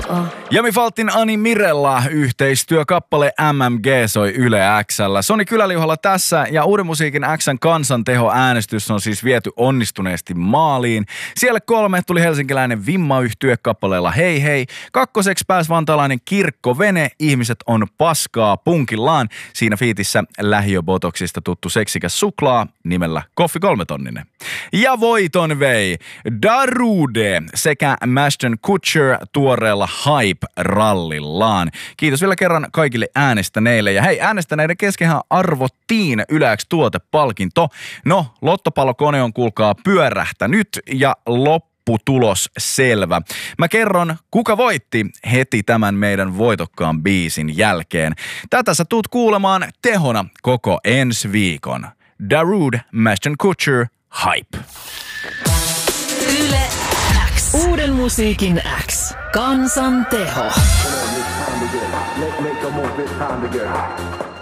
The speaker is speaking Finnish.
Jami Faltin Ani Mirella yhteistyökappale MMG soi Yle X:llä. Soni Kyläliuhalla tässä ja Uuden musiikin X:n kansanteho-äänestys on siis viety onnistuneesti maaliin. Siellä 3 tuli helsinkiläinen Vimma-yhtye kappaleella Hei hei. 2 pääsi vantaalainen Kirkko Vene, Ihmiset on paskaa punkillaan. Siinä fiitissä lähiöbotoksista tuttu seksikäs suklaa nimellä Koffi 3 tonninen. Ja voiton vei Darude sekä Ashton Kutcher tuoreella Hype-rallillaan. Kiitos vielä kerran kaikille äänestäneille. Ja hei, äänestäneiden keskenhän arvottiin Yle X tuotepalkinto. No, lottopallokone on kuulkaa pyörähtänyt ja lopputulos selvä. Mä kerron, kuka voitti heti tämän meidän voitokkaan biisin jälkeen. Tätä sä tuut kuulemaan tehona koko ensi viikon. Darude, Ashton Kutcher, Hype. Yle X. Uuden musiikin X. Kansanteho. Make a move, it's time to get high.